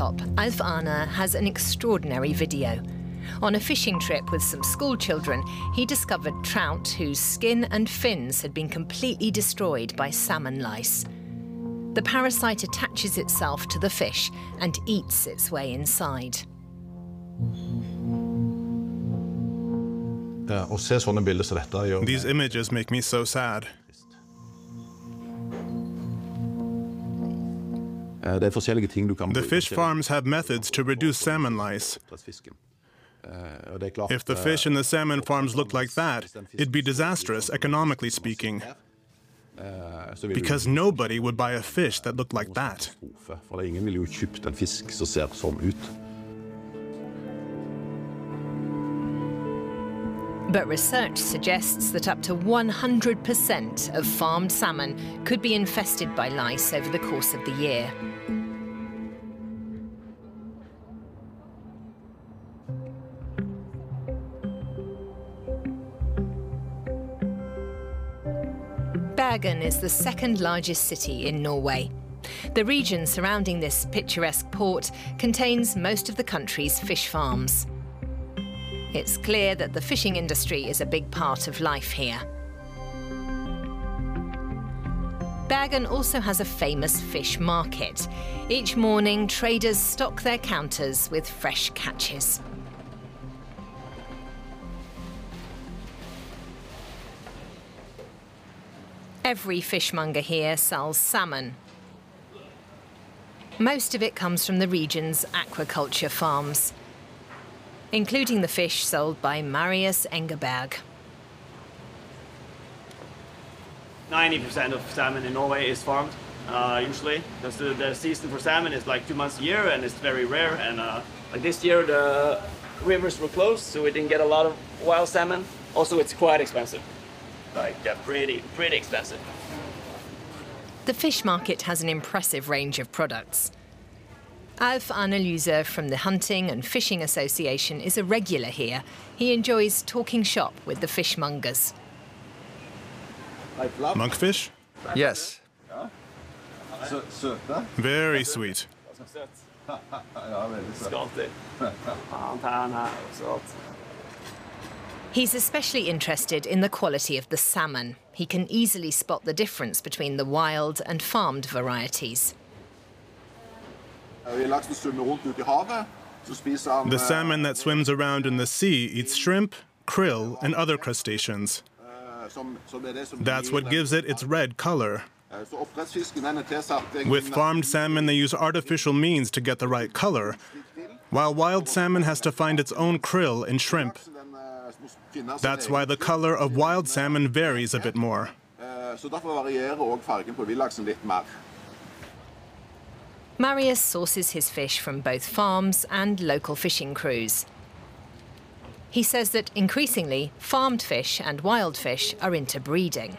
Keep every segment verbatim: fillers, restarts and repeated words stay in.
laptop, Alf Arne has an extraordinary video. On a fishing trip with some school children, he discovered trout whose skin and fins had been completely destroyed by salmon lice. The parasite attaches itself to the fish and eats its way inside. These images make me so sad. The fish farms have methods to reduce salmon lice. If the fish in the salmon farms looked like that, it'd be disastrous, economically speaking. Because nobody would buy a fish that looked like that. But research suggests that up to one hundred percent of farmed salmon could be infested by lice over the course of the year. Bergen is the second largest city in Norway. The region surrounding this picturesque port contains most of the country's fish farms. It's clear that the fishing industry is a big part of life here. Bergen also has a famous fish market. Each morning, traders stock their counters with fresh catches. Every fishmonger here sells salmon. Most of it comes from the region's aquaculture farms, including the fish sold by Marius Engeberg. ninety percent of salmon in Norway is farmed, uh, usually. Because the, the season for salmon is like two months a year, and it's very rare. And uh, like this year, the rivers were closed, so we didn't get a lot of wild salmon. Also, it's quite expensive. Like, yeah, pretty, pretty expensive. The fish market has an impressive range of products. Alf Arne Lyse from the Hunting and Fishing Association is a regular here. He enjoys talking shop with the fishmongers. Monkfish? Yes. Very sweet. He's especially interested in the quality of the salmon. He can easily spot the difference between the wild and farmed varieties. The salmon that swims around in the sea eats shrimp, krill, and other crustaceans. That's what gives it its red color. With farmed salmon, they use artificial means to get the right color, while wild salmon has to find its own krill and shrimp. That's why the color of wild salmon varies a bit more. Marius sources his fish from both farms and local fishing crews. He says that increasingly, farmed fish and wild fish are interbreeding.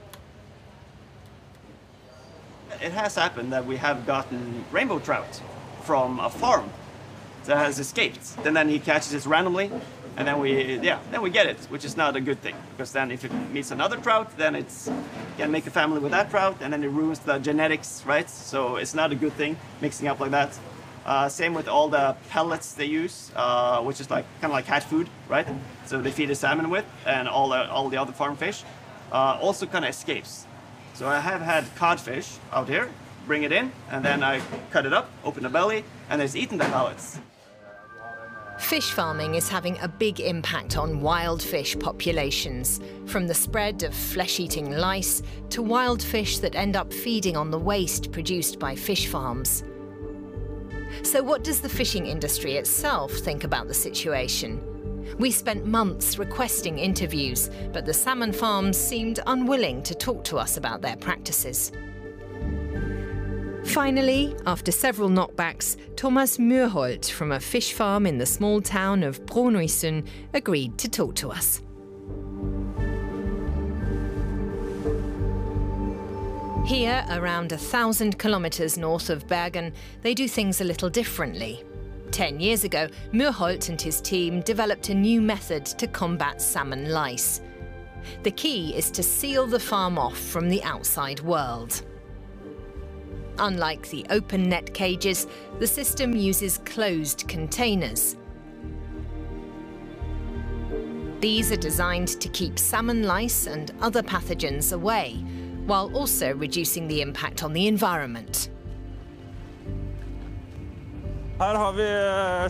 It has happened that we have gotten rainbow trout from a farm that has escaped. And then he catches it randomly, and then we, yeah, then we get it, which is not a good thing. Because then if it meets another trout, then it's can make a family with that trout, and then it ruins the genetics, right? So it's not a good thing, mixing up like that. Uh, same with all the pellets they use, uh, which is like kind of like cat food, right? So they feed the salmon with, and all the, all the other farm fish. Uh, also kind of escapes. So I have had codfish out here, bring it in, and then I cut it up, open the belly, and it's eaten the pellets. Fish farming is having a big impact on wild fish populations, from the spread of flesh-eating lice to wild fish that end up feeding on the waste produced by fish farms. So what does the fishing industry itself think about the situation? We spent months requesting interviews, but the salmon farms seemed unwilling to talk to us about their practices. Finally, after several knockbacks, Thomas Myrholt from a fish farm in the small town of Brønnøysund agreed to talk to us. Here, around a thousand kilometres north of Bergen, they do things a little differently. Ten years ago, Myrholt and his team developed a new method to combat salmon lice. The key is to seal the farm off from the outside world. Unlike the open net cages, the system uses closed containers. These are designed to keep salmon lice and other pathogens away, while also reducing the impact on the environment. Her har vi